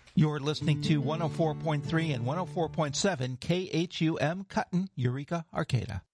You're listening to 104.3 and 104.7 KHUM Cutton, Eureka, Arcata.